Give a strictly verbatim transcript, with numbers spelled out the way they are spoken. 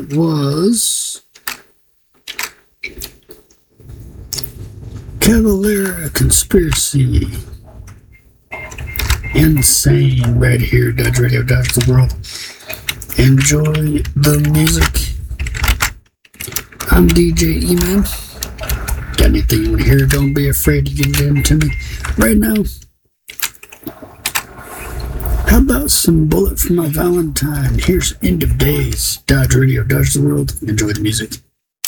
That was Cavalier Conspiracy. Insane right here, Dodge Radio, Dodge the World. Enjoy the music. I'm D J E-Man. Got anything you want to hear? Don't be afraid to get it into me right now. How about some Bullet for My Valentine? Here's End of Days. Dodge Radio, Dodge the World. Enjoy the music.